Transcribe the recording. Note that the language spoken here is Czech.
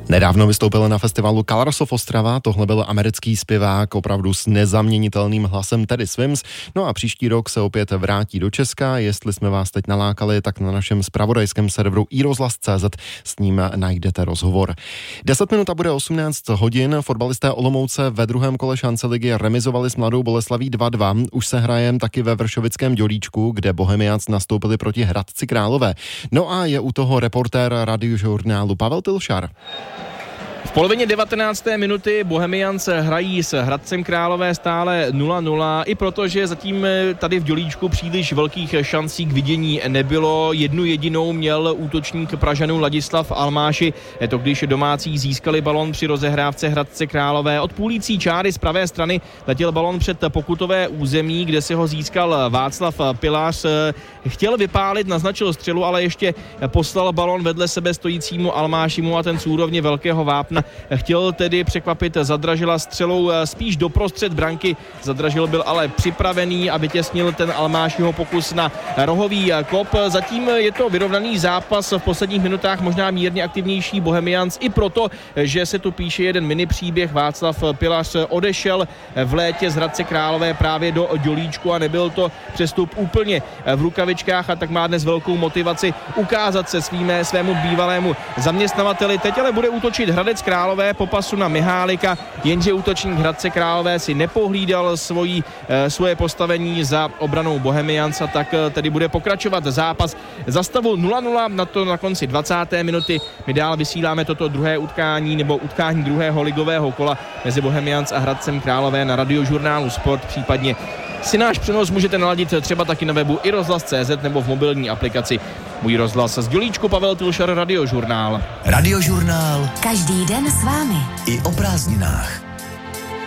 Nedávno vystoupil na festivalu Colors of Ostrava, tohle byl americký zpěvák opravdu s nezaměnitelným hlasem Teddy Swims. No a příští rok se opět vrátí do Česka, jestli jsme vás teď nalákali, tak na našem zpravodajském serveru iRozhlas.cz s ním najdete rozhovor. 10 minut a bude 18 hodin, fotbalisté Olomouce ve druhém kole šance ligy remizovali s Mladou Boleslaví 2-2, už se hrajem taky ve Vršovickém Dělíčku, kde Bohemians nastoupili proti Hradci Králové. No a je u toho reportér Radiožurnálu Pavel Tilšar. V polovině 19. minuty Bohemians hrají s Hradcem Králové stále 0-0, i protože zatím tady v Dělíčku příliš velkých šancí k vidění nebylo. Jednu jedinou měl útočník Pražanů Ladislav Almáši, to když domácí získali balon při rozehrávce Hradce Králové. Od půlící čáry z pravé strany letěl balon před pokutové území, kde si ho získal Václav Pilař. Chtěl vypálit, naznačil střelu, ale ještě poslal balon vedle sebe stojícímu Almášimu a ten z úrovně velkého vápna chtěl tedy překvapit Zadražila střelou spíš doprostřed branky. Zadražil byl ale připravený a vytěsnil ten Almášiho pokus na rohový kop. Zatím je to vyrovnaný zápas, v posledních minutách možná mírně aktivnější Bohemians, i proto, že se tu píše jeden mini příběh. Václav Pilař odešel v létě z Hradce Králové právě do Dělíčku a nebyl to přestup úplně v rukavičkách, a tak má dnes velkou motivaci ukázat se svému bývalému zaměstnavateli. Teď ale bude útočit Hradec Králové po pasu na Mihálika, jenže útočník Hradce Králové si nepohlídal svoje postavení za obranou Bohemians, a tak tedy bude pokračovat zápas za stavu 0-0 na to na konci 20. minuty. My dál vysíláme toto druhé utkání nebo utkání druhého ligového kola mezi Bohemians a Hradcem Králové na Radiožurnálu Sport, případně si náš přenos můžete naladit třeba taky na webu iRozhlas.cz nebo v mobilní aplikaci Můj rozhlas. Z Dělíčku Pavel Tilšar, Radiožurnál. Radiožurnál. Každý den s vámi. I o prázdninách.